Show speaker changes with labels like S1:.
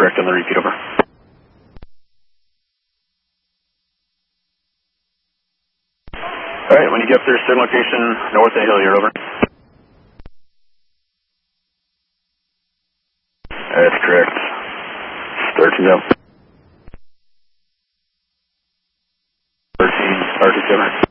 S1: correct on the repeat, over. Alright, when you get up there, certain location, north of the hill, you're over. That's correct. Start to go. 13, start to 7.